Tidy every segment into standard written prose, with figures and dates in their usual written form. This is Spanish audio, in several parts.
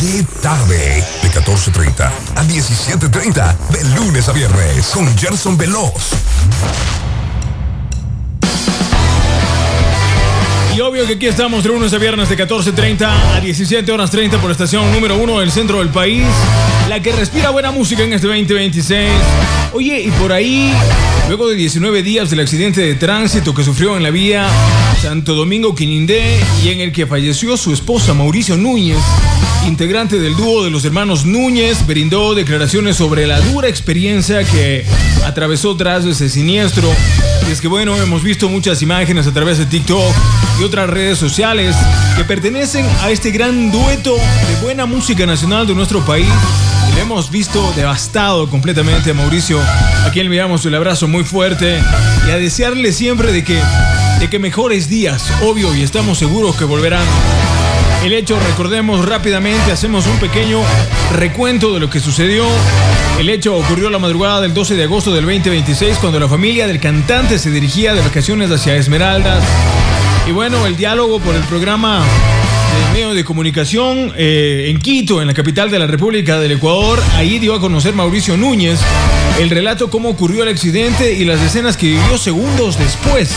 Qué tarde, de 14:30 a 17:30, de lunes a viernes, con Gerson Veloz. Y obvio que aquí estamos de lunes a viernes de 14:30 a 17:30 por la estación número 1 del centro del país, la que respira buena música en este 2026. Oye, y por ahí, luego de 19 días del accidente de tránsito que sufrió en la vía Santo Domingo-Quinindé y en el que falleció su esposa Mauricio Núñez, integrante del dúo de los hermanos Núñez, brindó declaraciones sobre la dura experiencia que atravesó tras ese siniestro. Y es que bueno, hemos visto muchas imágenes a través de TikTok y otras redes sociales que pertenecen a este gran dueto de buena música nacional de nuestro país. Y lo hemos visto devastado completamente a Mauricio, a quien le enviamos el abrazo muy fuerte y a desearle siempre de que mejores días, obvio, y estamos seguros que volverán. El hecho, recordemos rápidamente, hacemos un pequeño recuento de lo que sucedió. El hecho ocurrió la madrugada del 12 de agosto del 2026, cuando la familia del cantante se dirigía de vacaciones hacia Esmeraldas. Y bueno, el diálogo por el programa de medio de comunicación en Quito, en la capital de la República del Ecuador, ahí dio a conocer Mauricio Núñez el relato cómo ocurrió el accidente y las escenas que vivió segundos después.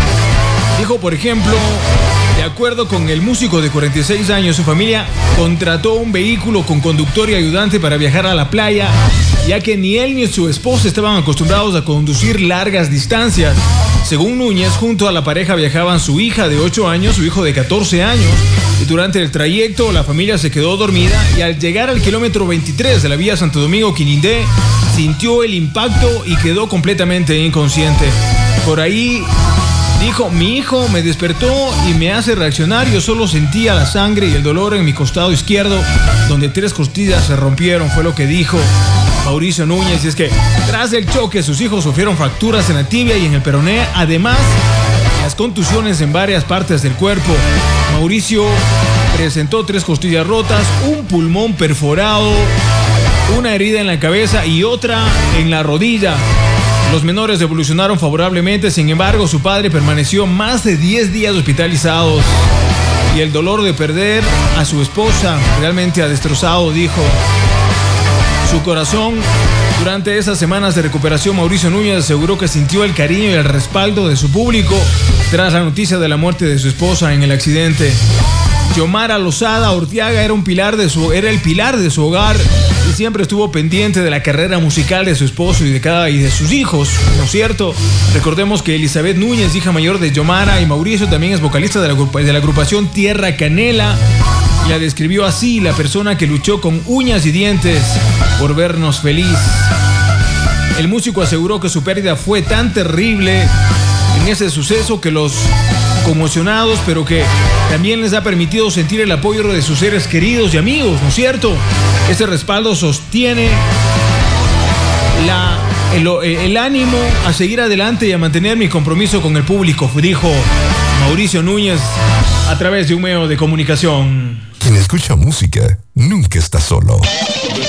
Dijo, por ejemplo, de acuerdo con el músico de 46 años, su familia contrató un vehículo con conductor y ayudante para viajar a la playa, ya que ni él ni su esposa estaban acostumbrados a conducir largas distancias. Según Núñez, junto a la pareja viajaban su hija de 8 años, su hijo de 14 años, y durante el trayecto la familia se quedó dormida y al llegar al kilómetro 23 de la vía Santo Domingo-Quinindé, sintió el impacto y quedó completamente inconsciente. Por ahí dijo, mi hijo me despertó y me hace reaccionar, yo solo sentía la sangre y el dolor en mi costado izquierdo, donde 3 costillas se rompieron, fue lo que dijo Mauricio Núñez. Y es que tras el choque sus hijos sufrieron fracturas en la tibia y en el peroné, además las contusiones en varias partes del cuerpo. Mauricio presentó 3 costillas rotas, un pulmón perforado, una herida en la cabeza y otra en la rodilla. Los menores evolucionaron favorablemente, sin embargo, su padre permaneció más de 10 días hospitalizados. Y el dolor de perder a su esposa realmente ha destrozado, dijo, su corazón. Durante esas semanas de recuperación, Mauricio Núñez aseguró que sintió el cariño y el respaldo de su público tras la noticia de la muerte de su esposa en el accidente. Yomara Lozada Ortiaga era el pilar de su hogar y siempre estuvo pendiente de la carrera musical de su esposo y de sus hijos, ¿no es cierto? Recordemos que Elizabeth Núñez, hija mayor de Yomara y Mauricio, también es vocalista de la agrupación Tierra Canela, y la describió así: la persona que luchó con uñas y dientes por vernos feliz. El músico aseguró que su pérdida fue tan terrible en ese suceso que los conmocionados, pero que también les ha permitido sentir el apoyo de sus seres queridos y amigos, ¿no es cierto? Ese respaldo sostiene el ánimo a seguir adelante y a mantener mi compromiso con el público, dijo Mauricio Núñez a través de un medio de comunicación. Quien escucha música nunca está solo.